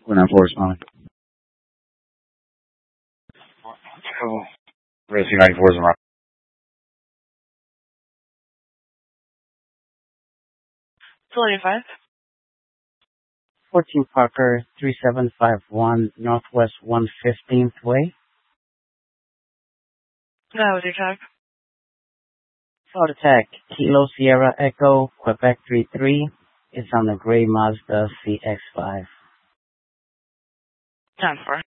When I'm responding. Rescue 94 is around. 285. 14 Parker 3751 Northwest 115th Way. That was your tag. Flight attack, Kilo Sierra Echo, Quebec 33. It's on the gray Mazda CX-5. 10-4.